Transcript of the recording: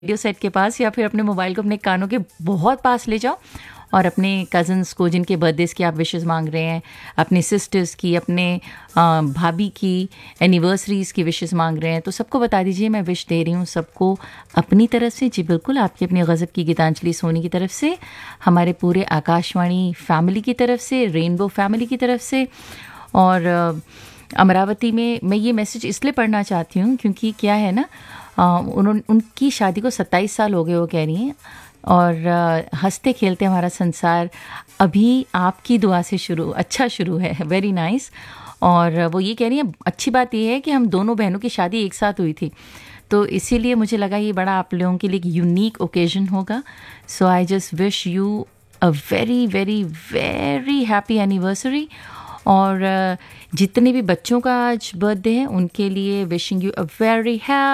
Radio set के पास या फिर अपने मोबाइल को अपने कानों के बहुत पास ले जाओ और अपने कज़न्स को जिनके बर्थडेज़ की आप विशेस मांग रहे हैं, अपने सिस्टर्स की, अपने भाभी की एनिवर्सरीज़ की विशेस मांग रहे हैं, तो सबको बता दीजिए मैं विश दे रही हूँ सबको अपनी तरफ से। जी बिल्कुल, आपकी अपनी गज़ब की गीतांजलि सोनी की तरफ से, हमारे पूरे आकाशवाणी फैमिली की तरफ से, रेनबो फैमिली की तरफ से। और अमरावती में मैं ये मैसेज इसलिए पढ़ना चाहती हूँ क्योंकि क्या है ना, उनकी शादी को 27 साल हो गए वो कह रही हैं, और हंसते खेलते हमारा संसार अभी आपकी दुआ से अच्छा शुरू है। Very nice. और वो ये कह रही हैं अच्छी बात ये है कि हम दोनों बहनों की शादी एक साथ हुई थी, तो इसीलिए मुझे लगा ये बड़ा आप लोगों के लिए एक यूनिक ओकेजन होगा। सो I just wish you a very very very happy anniversary. और जितने भी बच्चों का आज बर्थडे है उनके लिए विशिंग यू अ वेरी